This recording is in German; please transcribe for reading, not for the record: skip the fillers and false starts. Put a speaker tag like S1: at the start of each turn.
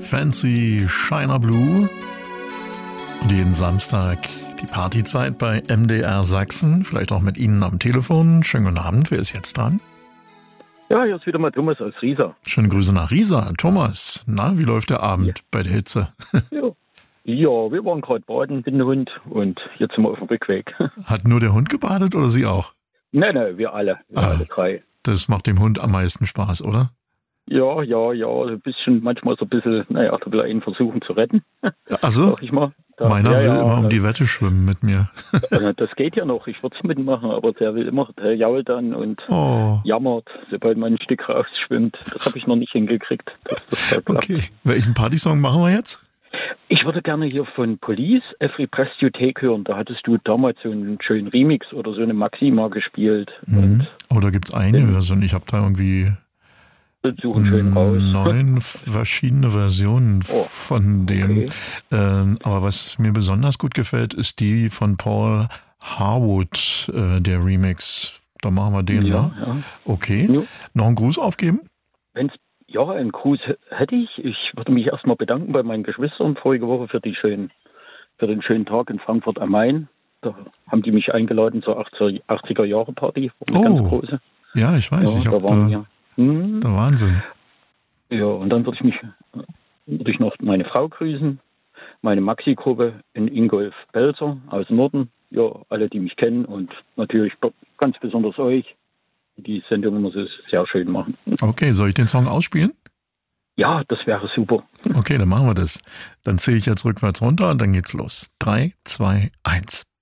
S1: Fancy Shiner Blue. Und jeden Samstag die Partyzeit bei MDR Sachsen. Vielleicht auch mit Ihnen am Telefon. Schönen guten Abend. Wer ist jetzt dran?
S2: Ja, hier ist wieder mal Thomas aus Riesa.
S1: Schöne Grüße nach Riesa. Thomas, na, wie läuft der Abend bei der Hitze?
S2: Ja, wir waren gerade baden mit dem Hund und jetzt sind wir auf dem Rückweg.
S1: Hat nur der Hund gebadet oder Sie auch?
S2: Nein, wir alle. Alle drei.
S1: Das macht dem Hund am meisten Spaß, oder?
S2: Ja, ein bisschen, manchmal so ein bisschen, da will er ihn versuchen zu retten.
S1: Also,
S2: Sag ich mal.
S1: Meiner will immer um die Wette schwimmen mit mir.
S2: Das geht ja noch, ich würde es mitmachen, aber der jault dann und jammert, sobald man ein Stück rausschwimmt. Das habe ich noch nicht hingekriegt.
S1: Okay, welchen Partysong machen wir jetzt?
S2: Ich würde gerne hier von Police, Every Breath You Take hören. Da hattest du damals so einen schönen Remix oder so eine Maxima gespielt.
S1: Oh, da gibt es eine Version. Ich habe da irgendwie
S2: suchen schön raus.
S1: 9 verschiedene Versionen von dem.
S2: Okay.
S1: Aber was mir besonders gut gefällt, ist die von Paul Harwood, der Remix. Da machen wir den,
S2: ja,
S1: ne?
S2: Ja.
S1: Okay.
S2: Ja.
S1: Noch einen Gruß aufgeben?
S2: Einen Gruß hätte ich. Ich würde mich erstmal bedanken bei meinen Geschwistern vorige Woche für den schönen Tag in Frankfurt am Main. Da haben die mich eingeladen zur 80er-Jahre-Party. Eine ganz große.
S1: Ja, ich weiß.
S2: Ja,
S1: Der Wahnsinn.
S2: Ja, und dann würde ich noch meine Frau grüßen, meine Maxi-Gruppe in Ingolf-Belzer aus dem Norden. Ja, alle, die mich kennen und natürlich ganz besonders euch, die Sendung immer so sehr schön machen.
S1: Okay, soll ich den Song ausspielen?
S2: Ja, das wäre super.
S1: Okay, dann machen wir das. Dann zähle ich jetzt rückwärts runter und dann geht's los. 3, 2, 1.